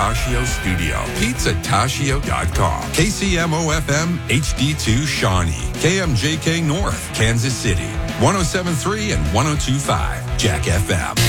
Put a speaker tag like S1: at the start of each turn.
S1: Tashio Studio. Pizzatashio.com. KCMO-FM HD2 Shawnee. KMJK North, Kansas City. 107.3 and 102.5 Jack FM.